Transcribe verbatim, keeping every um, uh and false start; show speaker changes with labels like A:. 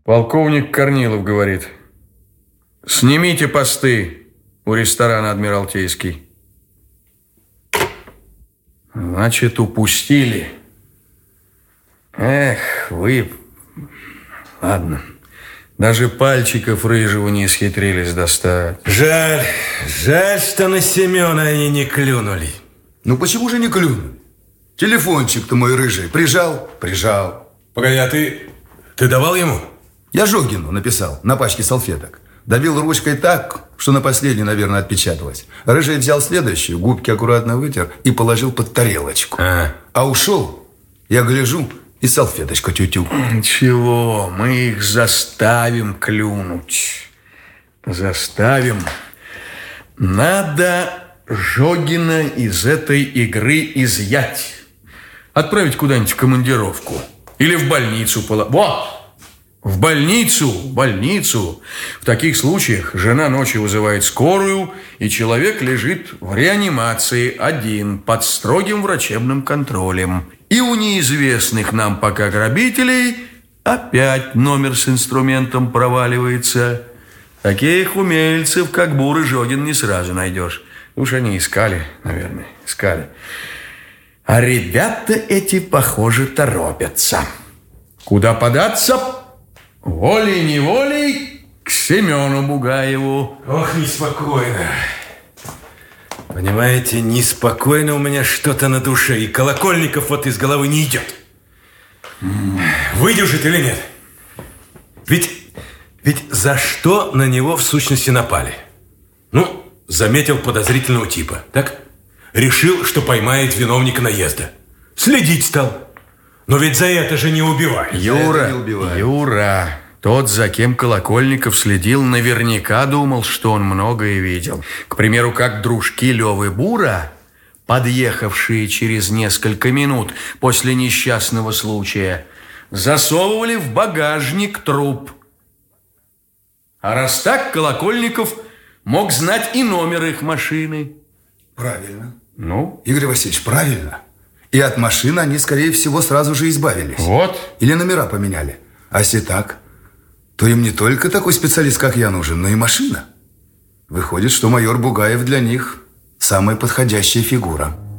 A: Полковник Корнилов говорит: снимите посты у ресторана «Адмиралтейский». Значит, упустили. Эх, вы... Ладно. Даже пальчиков рыжего не исхитрились достать.
B: Жаль. Жаль, что на Семена они не клюнули.
C: Ну почему же не клюнули? Телефончик-то мой рыжий прижал? Прижал.
B: Погоди, а ты... Ты давал ему?
C: Я Жогину написал на пачке салфеток. Давил ручкой так, что на последней, наверное, отпечаталось. Рыжий взял следующую, губки аккуратно вытер и положил под тарелочку.
B: А,
C: а ушел, я гляжу, и салфеточка тю-тю.
A: Ничего, мы их заставим клюнуть. Заставим. Надо Жогина из этой игры изъять. Отправить куда-нибудь в командировку. Или в больницу. Вот! В больницу, в больницу. В таких случаях жена ночью вызывает скорую, и человек лежит в реанимации один, под строгим врачебным контролем. И у неизвестных нам пока грабителей опять номер с инструментом проваливается. Таких умельцев, как Бур и Жогин, не сразу найдешь. Уж они искали, наверное, искали. А ребята эти, похоже, торопятся. Куда податься? Волей-неволей к Семену Бугаеву.
B: Ох, неспокойно. Понимаете, неспокойно у меня что-то на душе, и Колокольников вот из головы не идет. Выдержит или нет? Ведь, ведь за что на него в сущности напали? Ну, заметил подозрительного типа, так? Решил, что поймает виновника наезда. Следить стал. Но ведь за это же не убивают.
A: Юра,
C: не убивают.
A: Юра, тот, за кем Колокольников следил, наверняка думал, что он многое видел. К примеру, как дружки Левы Бура, подъехавшие через несколько минут после несчастного случая, засовывали в багажник труп. А раз так, Колокольников мог знать и номер их машины.
C: Правильно.
A: Ну?
C: Игорь Васильевич, правильно. И от машины они, скорее всего, сразу же избавились.
A: Вот.
C: Или номера поменяли. А если так, то им не только такой специалист, как я, нужен, но и машина. Выходит, что майор Бугаев для них самая подходящая фигура.